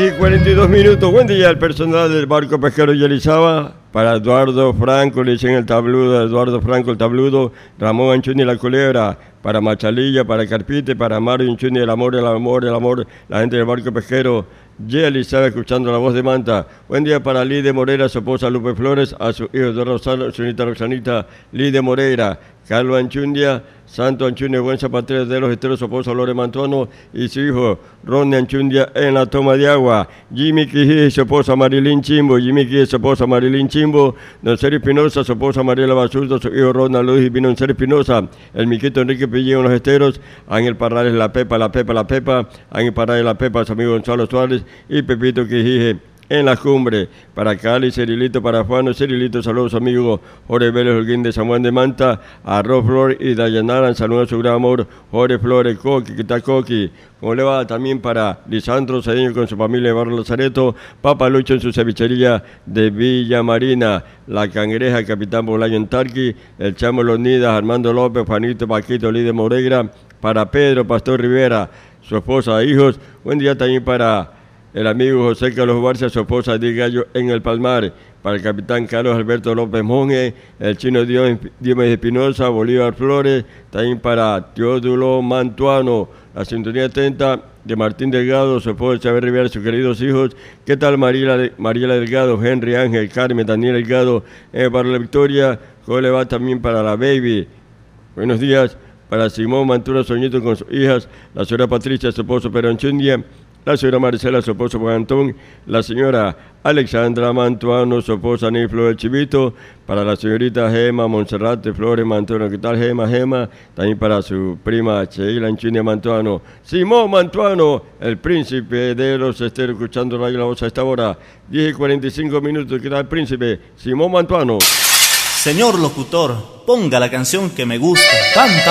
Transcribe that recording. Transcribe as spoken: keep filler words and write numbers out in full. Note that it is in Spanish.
y cuarenta y dos minutos. Buen día al personal del barco pesquero Yelizaba. Para Eduardo Franco, le dicen el tabludo, Eduardo Franco el tabludo, Ramón Anchuni la culebra, para Machalilla, para Carpite, para Mario Anchuni el amor, el amor, el amor, la gente del barco pesquero Yelizaba escuchando la voz de Manta. Buen día para Lide Moreira, su esposa Lupe Flores, a su hijo de Rosano, su nieta Rosanita, Lide Moreira, Carlos Anchundia, Santo Anchundia, buen zapatero de los esteros, su esposa Lore Mantuano y su hijo Ronnie Anchundia en la toma de agua. Jimmy Quijí, su esposa Marilyn Chimbo, Jimmy Quijí, su esposa Marilyn Chimbo, Don Sergio Espinosa, su esposa Mariela Basurto, su hijo Ronald Luis y Don Sergio Espinosa, el miquito Enrique Pillín en los esteros, Ángel Parrales, la Pepa, la Pepa, la Pepa, Ángel Parrales, la Pepa, su amigo Gonzalo Suárez y Pepito Quijije en la cumbre. Para Cali, Cirilito, para Juan, Cirilito, saludos a su amigo Jorge Vélez Holguín de San Juan de Manta, a Ros Flor y Dayanara, saludos a su gran amor, Jorge Flores, Coqui, Quitacoqui. ¿Cómo le va? También para Lisandro Cedeño con su familia de Barrio Lazareto, Papa Lucho en su cevichería de Villa Marina, La Cangreja, Capitán Bolaño en Tarqui, el Chamo Los Nidas, Armando López, Juanito Paquito, Líder Moreira, para Pedro Pastor Rivera, su esposa e hijos. Buen día también para el amigo José Carlos Barcia, su esposa Di Gallo en el Palmar, para el capitán Carlos Alberto López Monge, el chino Diomedes Espinosa, Bolívar Flores, también para Teodulo Mantuano, la sintonía atenta de Martín Delgado, su esposa Chávez Rivera, sus queridos hijos. ¿Qué tal Mariela, Mariela Delgado, Henry Ángel, Carmen, Daniel Delgado, eh, para la Victoria? ¿Cómo le va también para la Baby? Buenos días para Simón Mantura Soñito con sus hijas, la señora Patricia, su esposo Peronchundia, la señora Marcela, su esposo Juan Antón, la señora Alexandra Mantuano, su esposa Niflo del Chivito, para la señorita Gema Monserrate Flores Mantuano. ¿Qué tal Gema? Gema, también para su prima Sheila Anchunia Mantuano. Simón Mantuano, el príncipe de los esteros, escuchando Radio La Voz a esta hora, diez y cuarenta y cinco minutos. ¿Qué tal príncipe? Simón Mantuano. Señor locutor, ponga la canción que me gusta. Canta.